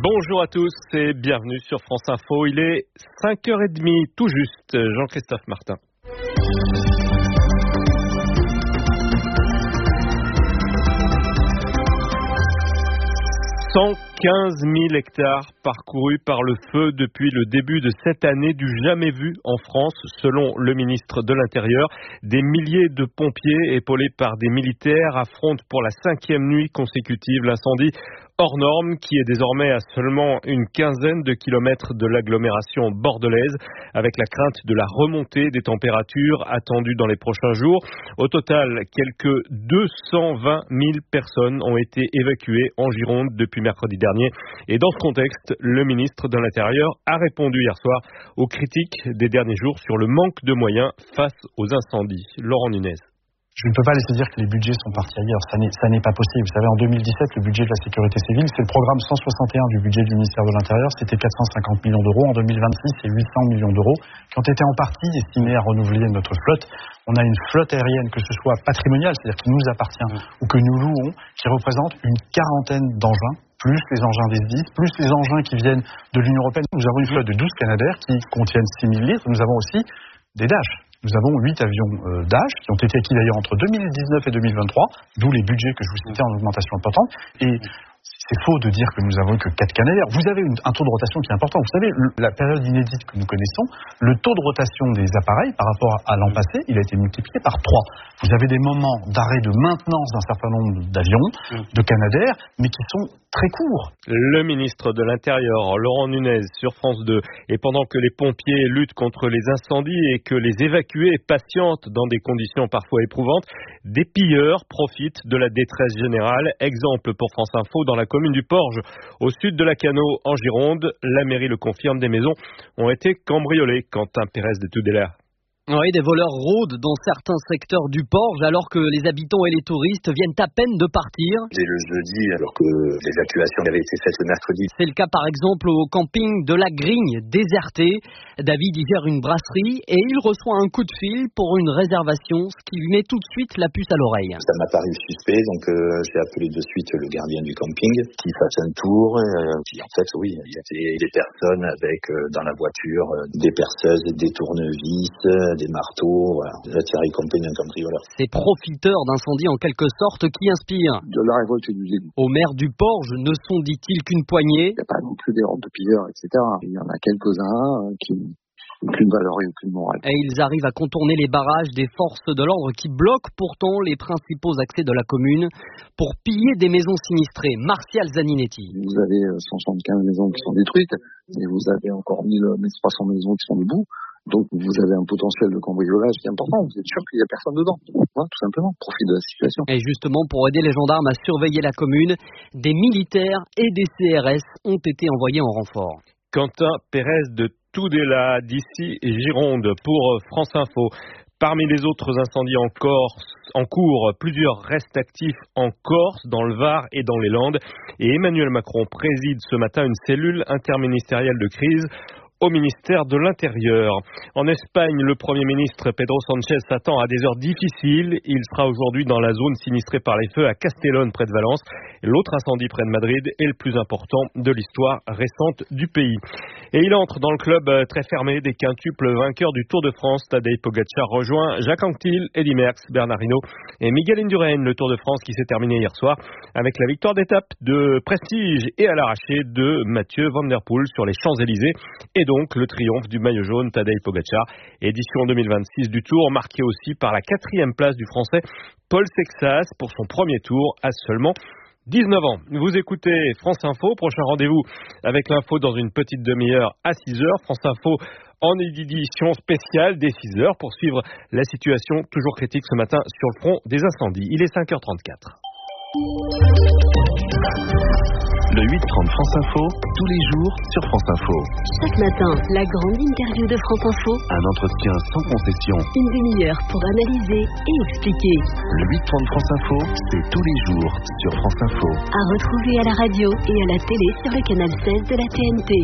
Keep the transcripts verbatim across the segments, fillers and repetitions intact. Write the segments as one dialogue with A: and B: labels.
A: Bonjour à tous et bienvenue sur France Info. Il est cinq heures trente tout juste. Jean-Christophe Martin. cent quinze mille hectares parcourus par le feu depuis le début de cette année, du jamais vu en France, selon le ministre de l'Intérieur. Des milliers de pompiers épaulés par des militaires affrontent pour la cinquième nuit consécutive l'incendie hors norme qui est désormais à seulement une quinzaine de kilomètres de l'agglomération bordelaise, avec la crainte de la remontée des températures attendues dans les prochains jours. Au total, quelques deux cent vingt mille personnes ont été évacuées en Gironde depuis mercredi dernier. Et dans ce contexte, le ministre de l'Intérieur a répondu hier soir aux critiques des derniers jours sur le manque de moyens face aux incendies. Laurent Nunez.
B: Je ne peux pas laisser dire que les budgets sont partis ailleurs. Ça n'est, ça n'est pas possible. Vous savez, en deux mille dix-sept, le budget de la sécurité civile, c'est le programme cent soixante et un du budget du ministère de l'Intérieur. C'était quatre cent cinquante millions d'euros. En deux mille vingt-six, c'est huit cents millions d'euros qui ont été en partie destinés à renouveler notre flotte. On a une flotte aérienne, que ce soit patrimoniale, c'est-à-dire qui nous appartient, ou que nous louons, qui représente une quarantaine d'engins, plus les engins des S D I S, plus les engins qui viennent de l'Union européenne. Nous avons une flotte de douze Canadair qui contiennent six mille litres. Nous avons aussi des Dash. Nous avons huit avions euh, Dash qui ont été acquis d'ailleurs entre deux mille dix-neuf et deux mille vingt-trois, d'où les budgets que je vous citais en augmentation importante. Et c'est faux de dire que nous avons que quatre Canadair. Vous avez une, un taux de rotation qui est important. Vous savez, le, la période inédite que nous connaissons, le taux de rotation des appareils par rapport à l'an passé, il a été multiplié par trois. Vous avez des moments d'arrêt de maintenance d'un certain nombre d'avions, de Canadair, mais qui sont très courts.
A: Le ministre de l'Intérieur, Laurent Nunez, sur France deux. Et pendant que les pompiers luttent contre les incendies et que les évacués patientent dans des conditions parfois éprouvantes, des pilleurs profitent de la détresse générale. Exemple pour France Info, dans la commune du Porge, au sud de la Cano, en Gironde. La mairie le confirme, des maisons ont été cambriolées. Quentin Pérez de Tudela.
C: Oui, des voleurs rôdent dans certains secteurs du Porge alors que les habitants et les touristes viennent à peine de partir.
D: C'est le jeudi alors que l'évacuation avait été faite le mercredi.
C: C'est le cas par exemple au camping de la Grigne, déserté. David y gère une brasserie et il reçoit un coup de fil pour une réservation, ce qui lui met tout de suite la puce à l'oreille.
D: Ça m'a paru suspect, donc euh, j'ai appelé de suite le gardien du camping qui fasse un tour. Euh, qui, en fait, oui, il y avait des personnes avec euh, dans la voiture euh, des perceuses, des tournevis, euh, des marteaux, voilà. La Thierry Compagnie d'un cambrioleur.
C: Ces profiteurs d'incendie en quelque sorte qui inspirent
E: de la révolte et du dégoût.
C: Au maire du Porge ne sont, dit-il, qu'une poignée.
E: Il n'y a pas non plus des hordes de pilleurs, et cetera. Il y en a quelques-uns qui n'ont aucune valeur et aucune morale.
C: Et ils arrivent à contourner les barrages des forces de l'ordre qui bloquent pourtant les principaux accès de la commune pour piller des maisons sinistrées. Martial Zaninetti.
E: Vous avez cent soixante-quinze maisons qui sont détruites et vous avez encore mille trois cents maisons qui sont debout. Donc vous avez un potentiel de cambriolage qui est important. Vous êtes sûr qu'il n'y a personne dedans. Voilà, tout simplement, profite de la situation.
C: Et justement, pour aider les gendarmes à surveiller la commune, des militaires et des C R S ont été envoyés en renfort.
A: Quentin Pérez de Tudela, d'ici Gironde, pour France Info. Parmi les autres incendies en Corse, en cours, plusieurs restent actifs en Corse, dans le Var et dans les Landes. Et Emmanuel Macron préside ce matin une cellule interministérielle de crise au ministère de l'Intérieur. En Espagne, le Premier ministre Pedro Sánchez s'attend à des heures difficiles. Il sera aujourd'hui dans la zone sinistrée par les feux à Castellón, près de Valence. L'autre incendie près de Madrid est le plus important de l'histoire récente du pays. Et il entre dans le club très fermé des quintuples vainqueurs du Tour de France. Tadej Pogačar rejoint Jacques Anquetil, Eddy Merckx, Bernard Hinault et Miguel Indurain. Le Tour de France qui s'est terminé hier soir avec la victoire d'étape de prestige et à l'arraché de Mathieu Van Der Poel sur les Champs-Élysées. Et donc le triomphe du maillot jaune Tadej Pogačar, édition deux mille vingt-six du Tour, marqué aussi par la quatrième place du Français Paul Sexas pour son premier tour à seulement dix-neuf ans. Vous écoutez France Info, prochain rendez-vous avec l'info dans une petite demi-heure à six heures. France Info en édition spéciale dès six heures pour suivre la situation toujours critique ce matin sur le front des incendies. Il est cinq heures trente-quatre.
F: Le huit trente France Info, tous les jours sur France Info.
G: Chaque matin, la grande interview de France Info.
F: Un entretien sans concession.
G: Une demi-heure pour analyser et expliquer.
F: Le huit trente France Info, c'est tous les jours sur France Info.
G: À retrouver à la radio et à la télé sur le canal seize de la T N T.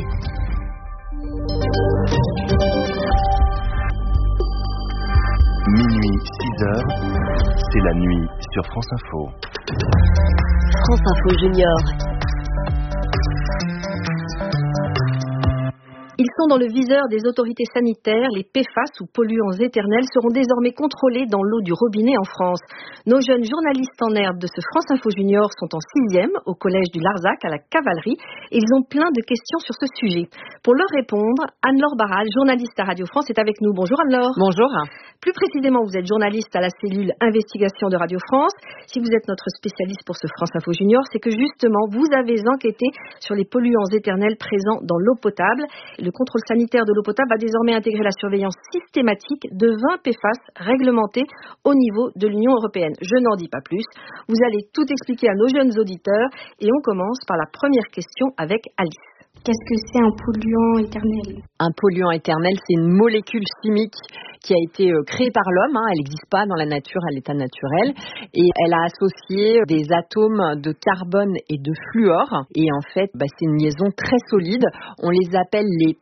F: Minuit, six heures, c'est la nuit sur France Info.
G: France Info Junior.
H: Ils sont dans le viseur des autorités sanitaires. Les P F A S ou polluants éternels seront désormais contrôlés dans l'eau du robinet en France. Nos jeunes journalistes en herbe de ce France Info Junior sont en sixième au collège du Larzac à la Cavalerie et ils ont plein de questions sur ce sujet. Pour leur répondre, Anne-Laure Barral, journaliste à Radio France, est avec nous. Bonjour Anne-Laure.
C: Bonjour.
H: Plus précisément, vous êtes journaliste à la cellule investigation de Radio France. Si vous êtes notre spécialiste pour ce France Info Junior, c'est que justement, vous avez enquêté sur les polluants éternels présents dans l'eau potable. Le contrôle sanitaire de l'eau potable va désormais intégrer la surveillance systématique de vingt P F A S réglementés au niveau de l'Union européenne. Je n'en dis pas plus. Vous allez tout expliquer à nos jeunes auditeurs et on commence par la première question avec Alice.
I: Qu'est-ce que c'est un polluant éternel ?
C: Un polluant éternel, c'est une molécule chimique qui a été créée par l'homme. Hein. Elle n'existe pas dans la nature à l'état naturel. Et elle a associé des atomes de carbone et de fluor. Et en fait, bah, c'est une liaison très solide. On les appelle les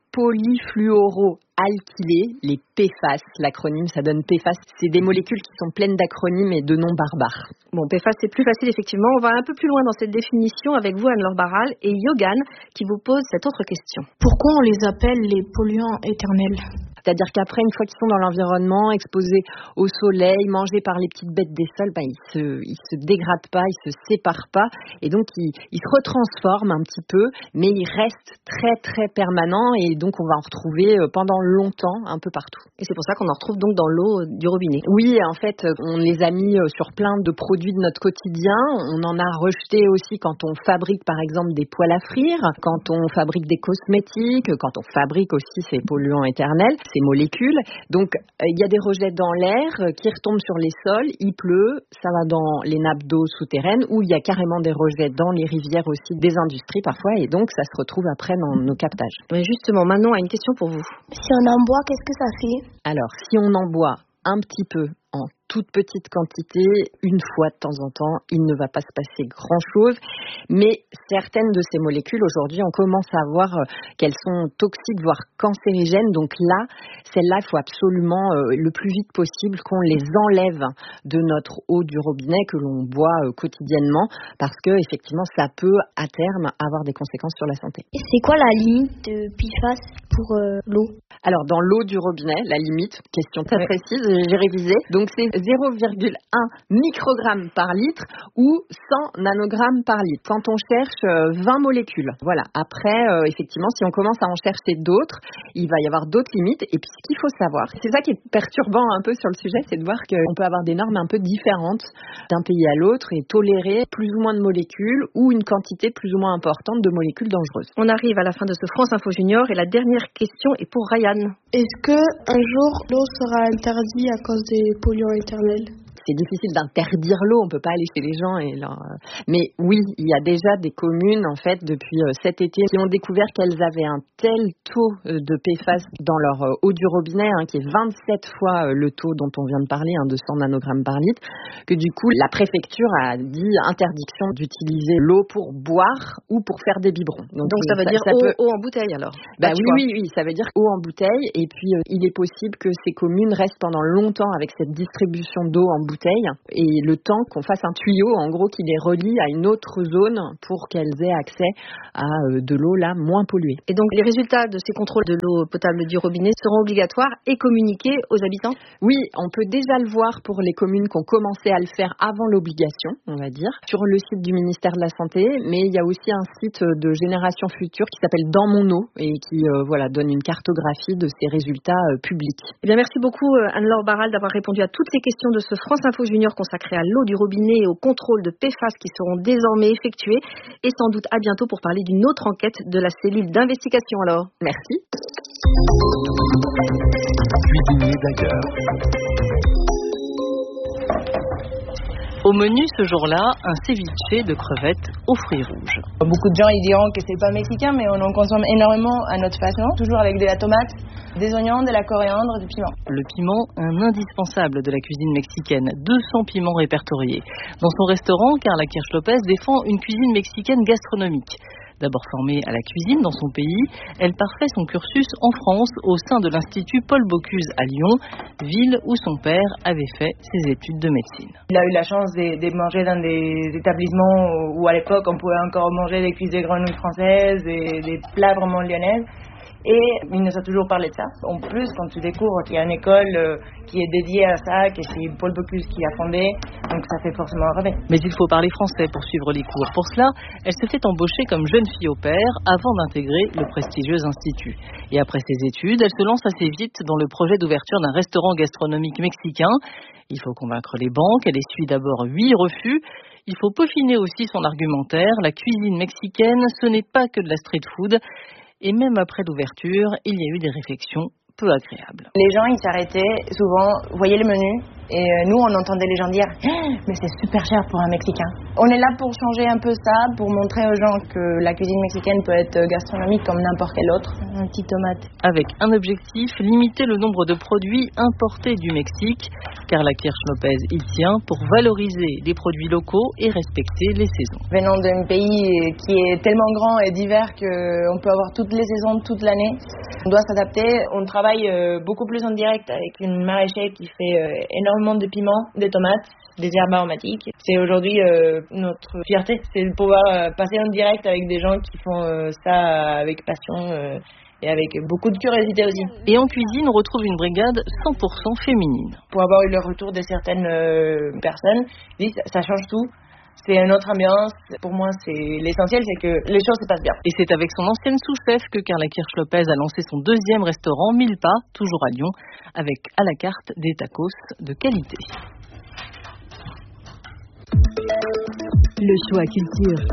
C: polyfluoroalkylés, les P F A S. L'acronyme, ça donne P F A S. C'est des molécules qui sont pleines d'acronymes et de noms barbares.
H: Bon, P F A S, c'est plus facile, effectivement. On va un peu plus loin dans cette définition avec vous, Anne-Laure Barral, et Yogan, qui vous pose cette autre question.
I: Pourquoi on les appelle les polluants éternels ?
C: C'est-à-dire qu'après, une fois qu'ils sont dans l'environnement, exposés au soleil, mangés par les petites bêtes des sols, ben, ils se, ils se dégradent pas, ils se séparent pas, et donc ils, ils se retransforment un petit peu, mais ils restent très très permanents, et donc on va en retrouver pendant longtemps, un peu partout.
H: Et c'est pour ça qu'on en retrouve donc dans l'eau du robinet.
C: Oui, en fait, on les a mis sur plein de produits de notre quotidien. On en a rejeté aussi quand on fabrique par exemple des poêles à frire, quand on fabrique des cosmétiques, quand on fabrique aussi ces polluants éternels, ces molécules. Donc, euh, il y a des rejets dans l'air euh, qui retombent sur les sols, il pleut, ça va dans les nappes d'eau souterraines, ou il y a carrément des rejets dans les rivières aussi, des industries parfois, et donc ça se retrouve après dans nos captages.
H: Mais justement, Manon a une question pour vous.
I: Si on en boit, qu'est-ce que ça fait ?
C: Alors, si on en boit un petit peu, en toute petite quantité, une fois de temps en temps, il ne va pas se passer grand-chose. Mais certaines de ces molécules, aujourd'hui, on commence à voir qu'elles sont toxiques, voire cancérigènes. Donc là, celles-là, il faut absolument, euh, le plus vite possible, qu'on les enlève de notre eau du robinet que l'on boit euh, quotidiennement, parce que effectivement, ça peut, à terme, avoir des conséquences sur la santé.
I: Et c'est quoi la limite de P F A S pour euh, l'eau ?
C: Alors, dans l'eau du robinet, la limite, question très précise, j'ai révisé, donc c'est zéro virgule un microgramme par litre ou cent nanogrammes par litre. Quand on cherche vingt molécules, voilà. Après, euh, effectivement, si on commence à en chercher d'autres, il va y avoir d'autres limites. Et puis, ce qu'il faut savoir, c'est ça qui est perturbant un peu sur le sujet, c'est de voir qu'on peut avoir des normes un peu différentes d'un pays à l'autre et tolérer plus ou moins de molécules ou une quantité plus ou moins importante de molécules dangereuses.
H: On arrive à la fin de ce France Info Junior et la dernière question est pour Ryan.
I: Est-ce que un jour l'eau sera interdite à cause des polluants éternels ?
C: C'est difficile d'interdire l'eau, on peut pas aller chez les gens et leur... Mais oui, il y a déjà des communes en fait depuis cet été qui ont découvert qu'elles avaient un tel taux de P F A S dans leur eau du robinet, hein, qui est vingt-sept fois le taux dont on vient de parler, hein, de cent nanogrammes par litre, que du coup la préfecture a dit interdiction d'utiliser l'eau pour boire ou pour faire des biberons.
H: Donc, Donc ça veut ça, dire ça eau, peut... eau en bouteille alors.
C: Bah, bah oui, oui, oui, ça veut dire eau en bouteille et puis euh, il est possible que ces communes restent pendant longtemps avec cette distribution d'eau en bouteille et le temps qu'on fasse un tuyau en gros qui les relie à une autre zone pour qu'elles aient accès à euh, de l'eau là moins polluée.
H: Et donc les résultats de ces contrôles de l'eau potable du robinet seront obligatoires et communiqués aux habitants ?
C: Oui, on peut déjà le voir pour les communes qui ont commencé à le faire avant l'obligation, on va dire, sur le site du ministère de la Santé, mais il y a aussi un site de Génération Future qui s'appelle Dans mon eau et qui euh, voilà, donne une cartographie de ces résultats euh, publics.
H: Eh bien, merci beaucoup Anne-Laure Barral d'avoir répondu à toutes les questions de ce France Info Junior consacré à l'eau du robinet et au contrôle de P F A S qui seront désormais effectués et sans doute à bientôt pour parler d'une autre enquête de la cellule d'investigation alors.
C: Merci.
F: Cuisinier d'ailleurs.
J: Au menu ce jour-là, un ceviche de crevettes aux fruits rouges.
K: Beaucoup de gens ils diront que c'est pas mexicain, mais on en consomme énormément à notre façon, toujours avec de la tomate, des oignons, de la coriandre, du piment.
J: Le piment, un indispensable de la cuisine mexicaine, deux cents piments répertoriés. Dans son restaurant, Carla Kirch-Lopez défend une cuisine mexicaine gastronomique. D'abord formée à la cuisine dans son pays, elle parfait son cursus en France au sein de l'Institut Paul Bocuse à Lyon, ville où son père avait fait ses études de médecine.
K: Il a eu la chance de, de manger dans des établissements où à l'époque on pouvait encore manger des cuisses de grenouilles françaises, des, des plats vraiment lyonnaises. Et il nous a toujours parlé de ça. En plus, quand tu découvres qu'il y a une école euh, qui est dédiée à ça, que c'est Paul Bocuse qui a fondé, donc ça fait forcément rêver.
J: Mais il faut parler français pour suivre les cours. Pour cela, elle se fait embaucher comme jeune fille au pair avant d'intégrer le prestigieux institut. Et après ses études, elle se lance assez vite dans le projet d'ouverture d'un restaurant gastronomique mexicain. Il faut convaincre les banques. Elle essuie d'abord huit refus. Il faut peaufiner aussi son argumentaire. La cuisine mexicaine, ce n'est pas que de la street food. Et même après l'ouverture, il y a eu des réflexions peu agréables.
K: Les gens, ils s'arrêtaient souvent, voyaient le menu, et nous, on entendait les gens dire ah, « mais c'est super cher pour un Mexicain ». On est là pour changer un peu ça, pour montrer aux gens que la cuisine mexicaine peut être gastronomique comme n'importe quelle autre. Un petit tomate.
J: Avec un objectif, limiter le nombre de produits importés du Mexique, car la Kirsch Lopez y tient pour valoriser les produits locaux et respecter les saisons.
K: Venant d'un pays qui est tellement grand et divers qu'on peut avoir toutes les saisons toute l'année, on doit s'adapter. On travaille beaucoup plus en direct avec une maraîchère qui fait énormément de piments, de tomates, des herbes aromatiques. C'est aujourd'hui euh, notre fierté, c'est de pouvoir euh, passer en direct avec des gens qui font euh, ça avec passion euh, et avec beaucoup de curiosité aussi.
J: Et en cuisine, on retrouve une brigade cent pour cent féminine.
K: Pour avoir eu le retour de certaines euh, personnes, disent ça change tout. C'est une autre ambiance. Pour moi, c'est l'essentiel, c'est que les choses se passent bien.
J: Et c'est avec son ancienne sous-chef que Carla Kirsch Lopez a lancé son deuxième restaurant, Mille Pas, toujours à Lyon, avec à la carte des tacos de qualité.
G: Le choix culture.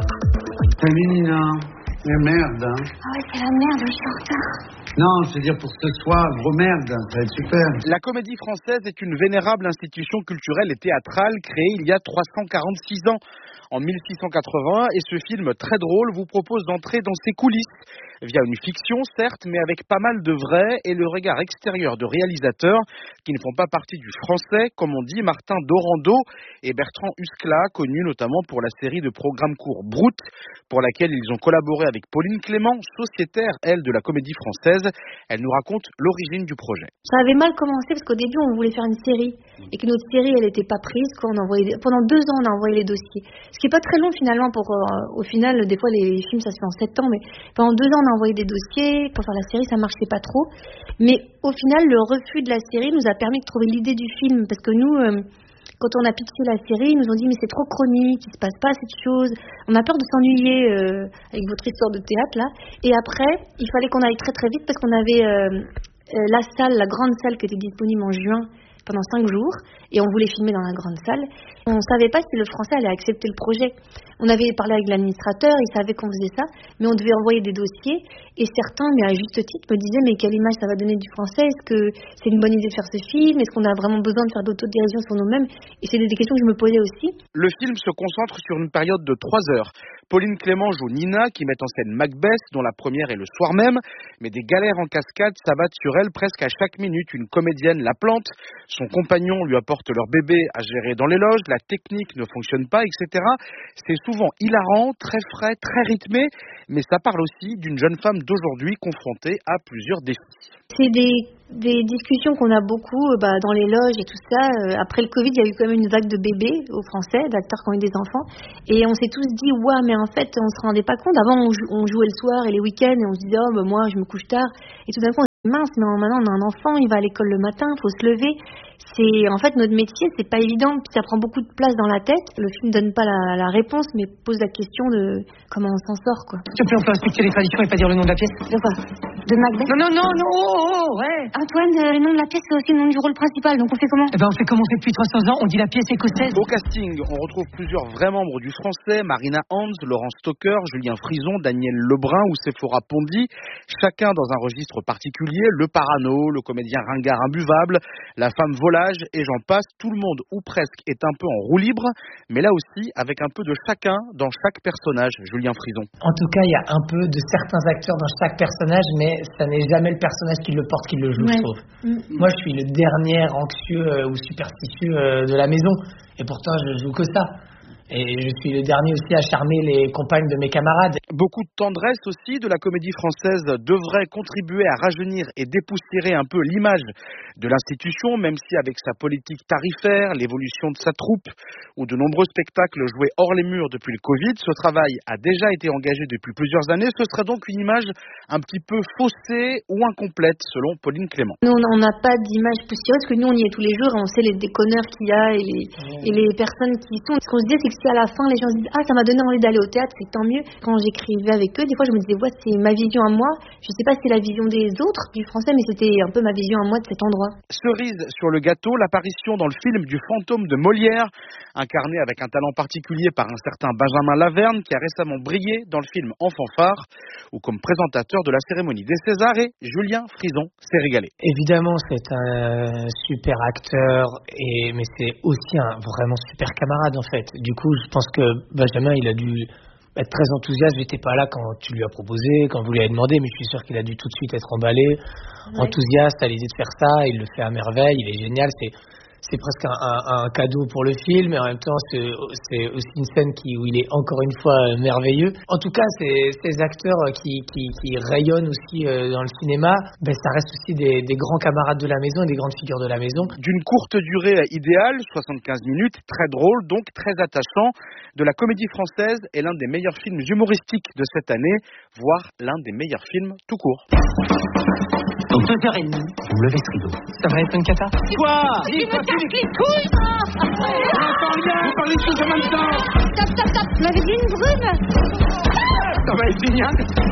L: Féminin, mais merde. Hein.
M: Ah ouais, c'est la merde, je suis en retard.
L: Non, je veux dire pour ce soir, gros merde, ça va être super.
N: La Comédie Française est une vénérable institution culturelle et théâtrale créée il y a trois cent quarante-six ans, en mille six cent quatre-vingts, et ce film très drôle vous propose d'entrer dans ses coulisses, via une fiction certes, mais avec pas mal de vrai et le regard extérieur de réalisateurs qui ne font pas partie du français, comme on dit Martin Dorando et Bertrand Huskla, connus notamment pour la série de programmes courts Brut, pour laquelle ils ont collaboré avec Pauline Clément, sociétaire, elle, de la Comédie Française. Elle nous raconte l'origine du projet.
H: Ça avait mal commencé parce qu'au début on voulait faire une série et que notre série elle n'était pas prise. Quoi. On envoyait, pendant deux ans on a envoyé les dossiers. Ce qui n'est pas très long finalement pour, euh, au final, des fois les films ça se fait en sept ans, mais pendant deux ans on a envoyé des dossiers. Pour faire la série ça marchait pas trop. Mais au final le refus de la série nous a permis de trouver l'idée du film parce que nous... Euh, Quand on a pitché la série, ils nous ont dit mais c'est trop chronique, il se passe pas cette chose, on a peur de s'ennuyer euh, avec votre histoire de théâtre là. Et après, il fallait qu'on aille très très vite parce qu'on avait euh, euh, la salle, la grande salle qui était disponible en juin pendant cinq jours et on voulait filmer dans la grande salle. On ne savait pas si le français allait accepter le projet. On avait parlé avec l'administrateur, il savait qu'on faisait ça, mais on devait envoyer des dossiers et certains, mais à juste titre, me disaient mais quelle image ça va donner du français, est-ce que c'est une bonne idée de faire ce film, est-ce qu'on a vraiment besoin de faire d'autodérision sur nous-mêmes, et c'est des questions que je me posais aussi.
N: Le film se concentre sur une période de trois heures. Pauline Clément joue Nina qui met en scène Macbeth dont la première est le soir même, mais des galères en cascade s'abattent sur elle presque à chaque minute. Une comédienne la plante, son compagnon lui apporte leur bébé à gérer dans les loges, la technique ne fonctionne pas, et cetera. C'est souvent hilarant, très frais, très rythmé, mais ça parle aussi d'une jeune femme d'aujourd'hui confrontée à plusieurs défis.
H: C'est des, des discussions qu'on a beaucoup bah, dans les loges et tout ça. Euh, après le Covid, il y a eu quand même une vague de bébés aux Français, d'acteurs qui ont eu des enfants. Et on s'est tous dit, ouais, mais en fait, on se rendait pas compte. Avant, on, jou- on jouait le soir et les week-ends et on se disait, oh, bah, moi, je me couche tard. Et tout d'un coup, on se dit, mince, mais maintenant, on a un enfant, il va à l'école le matin, il faut se lever. C'est, en fait, notre métier, c'est pas évident, puis ça prend beaucoup de place dans la tête. Le film donne pas la, la réponse, mais pose la question de comment on s'en sort, quoi.
O: S'il te plaît, on peut respecter les traditions et pas dire le nom de la pièce.
M: De quoi? De Macbeth?
O: Non, non, non, non, oh, oh, ouais.
M: Antoine, euh, le nom de la pièce, c'est aussi le nom du rôle principal, donc on fait comment?
O: Eh ben, on fait comme on fait depuis trois cents ans, on dit la pièce écossaise.
N: Au casting, on retrouve plusieurs vrais membres du français, Marina Hans, Laurent Stocker, Julien Frison, Daniel Lebrun ou Sephora Pondy, chacun dans un registre particulier, le parano, le comédien ringard imbuvable, la femme volage et j'en passe. Tout le monde, ou presque, est un peu en roue libre, mais là aussi avec un peu de chacun dans chaque personnage. Julien Frison.
O: En tout cas, il y a un peu de certains acteurs dans chaque personnage, mais ça n'est jamais le personnage qui le porte, qui le joue, ouais. Je trouve. Mmh. Moi, je suis le dernier anxieux euh, ou superstitieux euh, de la maison, et pourtant, je joue que ça. Et je suis le dernier aussi à charmer les compagnes de mes camarades.
N: Beaucoup de tendresse aussi de la comédie française devrait contribuer à rajeunir et dépoussiérer un peu l'image de l'institution, même si avec sa politique tarifaire, l'évolution de sa troupe ou de nombreux spectacles joués hors les murs depuis le Covid, ce travail a déjà été engagé depuis plusieurs années. Ce serait donc une image un petit peu faussée ou incomplète, selon Pauline Clément.
P: Nous, on n'a pas d'image poussiéreuse, parce que nous, on y est tous les jours et on sait les déconneurs qu'il y a et les, mmh. et les personnes qui y sont. Ce qu'on se dit, c'est que si à la fin, les gens se disent « Ah, ça m'a donné envie d'aller au théâtre, c'est tant mieux ». Quand j'écrivais avec eux, des fois, je me disais « Ouais, c'est ma vision à moi ». Je sais pas si c'est la vision des autres du français, mais c'était un peu ma vision à moi de cet endroit.
N: Cerise sur le gâteau, l'apparition dans le film du fantôme de Molière, incarné avec un talent particulier par un certain Benjamin Laverne, qui a récemment brillé dans le film En fanfare, ou comme présentateur de la cérémonie des Césars, et Julien Frison s'est régalé.
O: Évidemment, c'est un super acteur, et, mais c'est aussi un vraiment super camarade en fait. Du coup, je pense que Benjamin, il a dû être très enthousiaste. J'étais pas là quand tu lui as proposé, quand vous lui avez demandé, mais je suis sûr qu'il a dû tout de suite être emballé, ouais. enthousiaste à l'idée de faire ça. Il le fait à merveille, il est génial. C'est C'est presque un, un, un cadeau pour le film, et en même temps c'est, c'est aussi une scène qui, où il est encore une fois merveilleux. En tout cas, ces, ces acteurs qui, qui, qui rayonnent aussi dans le cinéma, ben, ça reste aussi des, des grands camarades de la maison et des grandes figures de la maison.
N: D'une courte durée idéale, soixante-quinze minutes, très drôle, donc très attachant, de la comédie française est l'un des meilleurs films humoristiques de cette année, voire l'un des meilleurs films tout court.
Q: Dans deux heures et demie, vous levez ce rideau. Ça va être une cata.
R: Toi, dis pas plus les couilles. On entend rien, vous parlez de choses en même temps.
M: Stop, stop, stop. Vous m'avez dit une brume.
R: Ça va être génial.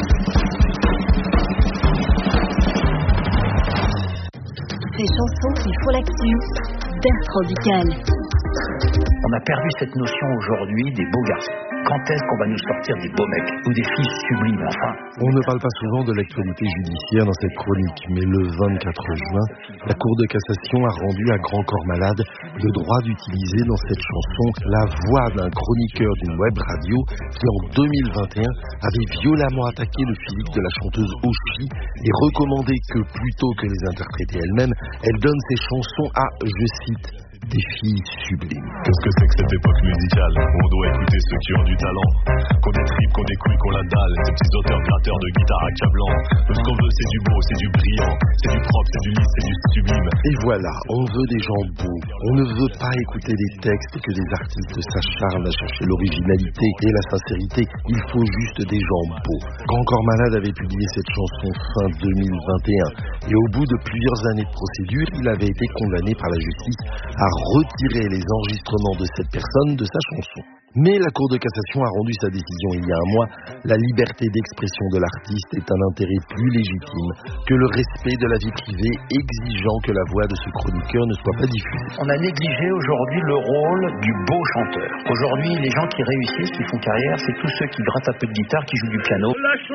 G: Ces chansons qui font l'actu, Bertrand Dical.
Q: On a perdu cette notion aujourd'hui des beaux garçons. Quand est-ce qu'on va nous sortir des beaux mecs ou des filles sublimes, enfin?
S: On ne parle pas souvent de l'actualité judiciaire dans cette chronique, mais le vingt-quatre juin, la Cour de cassation a rendu à Grand Corps Malade le droit d'utiliser dans cette chanson la voix d'un chroniqueur d'une web radio qui, en deux mille vingt et un, avait violemment attaqué le physique de la chanteuse Oshi et recommandé que, plutôt que les interpréter elle-même, elle donne ses chansons à, je cite, des filles sublimes.
T: Qu'est-ce que c'est que cette époque musicale où on doit écouter ceux qui ont du talent, qu'on des tripes, qu'on des couilles, qu'on la dalle, ces petits auteurs gratteurs de guitare accablant. Nous ce qu'on veut c'est du beau, c'est du brillant, c'est du propre, c'est du lisse, c'est du sublime.
S: Et voilà, on veut des gens beaux. On ne veut pas écouter des textes et que des artistes s'acharnent à chercher l'originalité et la sincérité. Il faut juste des gens beaux. Grand Corps Malade avait publié cette chanson fin deux mille vingt et un et au bout de plusieurs années de procédure, il avait été condamné par la justice à retirer les enregistrements de cette personne de sa chanson. Mais la Cour de cassation a rendu sa décision il y a un mois. La liberté d'expression de l'artiste est un intérêt plus légitime que le respect de la vie privée, exigeant que la voix de ce chroniqueur ne soit pas diffusée.
Q: On a négligé aujourd'hui le rôle du beau chanteur. Aujourd'hui, les gens qui réussissent, qui font carrière, c'est tous ceux qui grattent un peu de guitare, qui jouent du piano.